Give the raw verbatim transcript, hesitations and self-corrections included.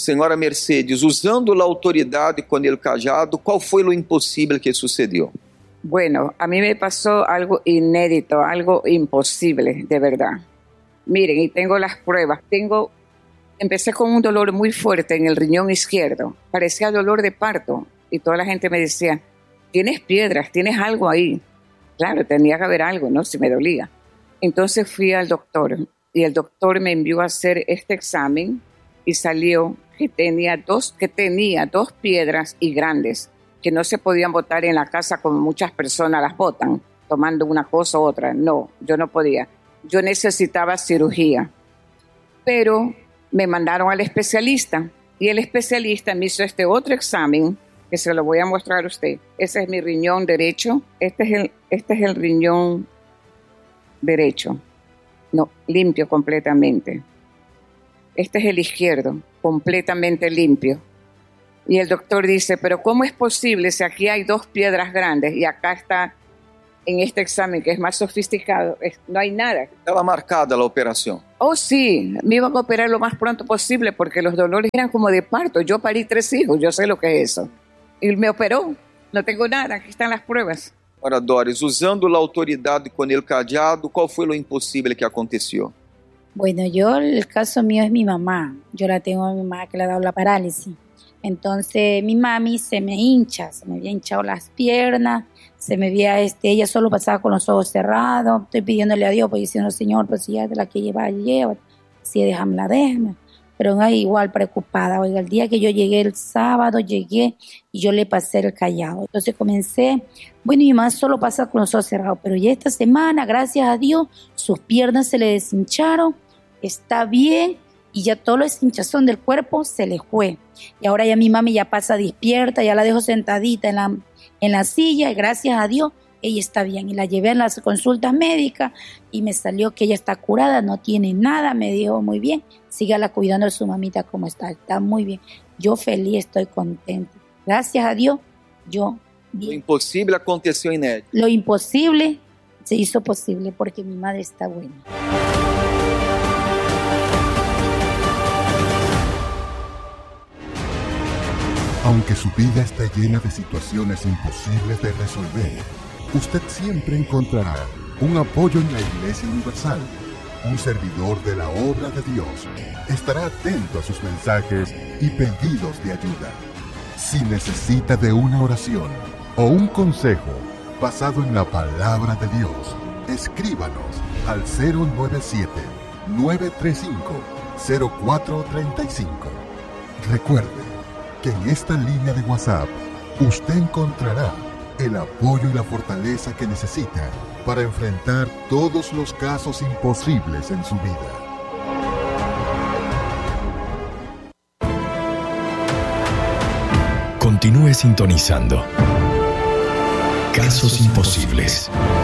Senhora Mercedes, usando a autoridade com el cajado, qual foi o impossível que sucedeu? Bueno, a mí me pasó algo inédito, algo imposible, de verdad. Miren, y tengo las pruebas. Tengo, empecé con un dolor muy fuerte en el riñón izquierdo. Parecía dolor de parto. Y toda la gente me decía, tienes piedras, tienes algo ahí. Claro, tenía que haber algo, ¿no? Si me dolía. Entonces fui al doctor. Y el doctor me envió a hacer este examen. Y salió que tenía dos, que tenía dos piedras y grandes. Que no se podían botar en la casa como muchas personas las botan. Tomando una cosa u otra. No, yo no podía. Yo necesitaba cirugía, pero me mandaron al especialista y el especialista me hizo este otro examen que se lo voy a mostrar a usted. Ese es mi riñón derecho, este es el, este es el riñón derecho, no, limpio completamente. Este es el izquierdo, completamente limpio. Y el doctor dice, pero ¿cómo es posible si aquí hay dos piedras grandes y acá está... En este examen, que es más sofisticado, es, no hay nada. Estaba marcada la operación. Oh, sí, me iban a operar lo más pronto posible porque los dolores eran como de parto. Yo parí tres hijos, yo sé lo que es eso. Y me operó, no tengo nada, aquí están las pruebas. Ora, Doris, usando a autoridade com el cajado, qual foi o impossível que aconteceu? Bueno, yo, el caso mío es mi mamá. Yo la tengo a mi mamá que le ha dado la parálisis. Entonces mi mami se me hincha, se me había hinchado las piernas, se me veía, este, ella solo pasaba con los ojos cerrados, estoy pidiéndole a Dios, pues diciendo, Señor, pues si ya de la que lleva, lleva, si déjame, déjame. Pero ahí igual preocupada. Oiga, el día que yo llegué el sábado, llegué y yo le pasé el callado. Entonces comencé, bueno, mi mamá solo pasa con los ojos cerrados, pero ya esta semana, gracias a Dios, sus piernas se le deshincharon, está bien. Y ya todo la hinchazón del cuerpo se le fue. Y ahora ya mi mami ya pasa despierta, ya la dejo sentadita en la, en la silla y gracias a Dios ella está bien. Y la llevé a las consultas médicas y me salió que ella está curada, no tiene nada, me dijo muy bien, sígala cuidando de su mamita como está, está muy bien. Yo feliz, estoy contenta. Gracias a Dios, yo bien. Lo imposible aconteceu inédito. Lo imposible se hizo posible porque mi madre está buena. Aunque su vida está llena de situaciones imposibles de resolver, usted siempre encontrará un apoyo en la Iglesia Universal, un servidor de la obra de Dios. Estará atento a sus mensajes y pedidos de ayuda. Si necesita de una oración o un consejo basado en la palabra de Dios, escríbanos al cero nueve siete, nueve tres cinco, cero cuatro tres cinco. Recuerde que en esta línea de WhatsApp usted encontrará el apoyo y la fortaleza que necesita para enfrentar todos los casos imposibles en su vida. Continúe sintonizando Casos Imposibles.